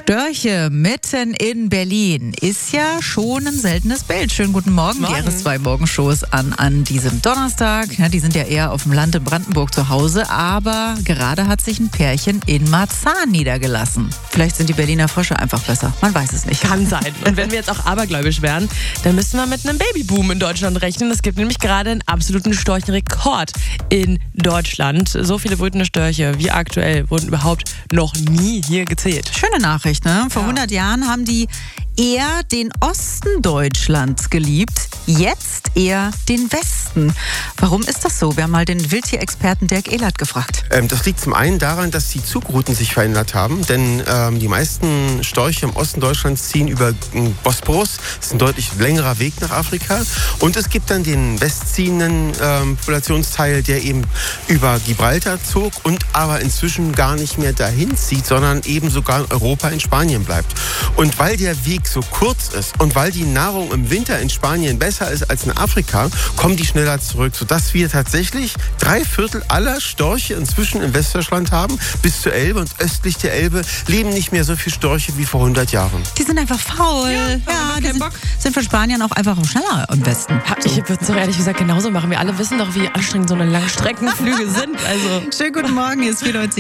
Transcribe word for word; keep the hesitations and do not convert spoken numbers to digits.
Störche mitten in Berlin ist ja schon ein seltenes Bild. Schönen guten Morgen, Morgen. Die R S zwei Morgenshows an, an diesem Donnerstag. Ja, die sind ja eher auf dem Land in Brandenburg zu Hause, aber gerade hat sich ein Pärchen in Marzahn niedergelassen. Vielleicht sind die Berliner Frösche einfach besser, man weiß es nicht. Kann sein. Und wenn wir jetzt auch abergläubisch wären, dann müssten wir mit einem Babyboom in Deutschland rechnen. Es gibt nämlich gerade einen absoluten Storchenrekord in Deutschland. So viele brütende Störche wie aktuell wurden überhaupt noch nie hier gezählt. Schöne Nachricht, ne? Vor Ja. hundert Jahren haben die eher den Osten Deutschlands geliebt, jetzt eher den Westen. Warum ist das so? Wir haben mal den Wildtierexperten Dirk Ehlert gefragt. Ähm, das liegt zum einen daran, dass die Zugrouten sich verändert haben, denn ähm, die meisten Storche im Osten Deutschlands ziehen über den Bosporus. Das ist ein deutlich längerer Weg nach Afrika. Und es gibt dann den westziehenden ähm, Populationsteil, der eben über Gibraltar zog und aber inzwischen gar nicht mehr dahin zieht, sondern eben sogar in Europa, in Spanien bleibt. Und weil der Weg so kurz ist und weil die Nahrung im Winter in Spanien besser ist als in Afrika, kommen die schneller zurück, sodass wir tatsächlich drei Viertel aller Storche inzwischen in Westdeutschland haben. Bis zur Elbe und östlich der Elbe leben nicht mehr so viele Storche wie vor hundert Jahren. Die sind einfach faul. Ja, haben die keinen sind, Bock. sind für Spanier auch einfach schneller im Westen. Ich würde es doch ehrlich gesagt genauso machen. Wir alle wissen doch, wie anstrengend so eine Langstreckenflüge sind. Also Schönen guten Morgen, hier ist vierundneunzig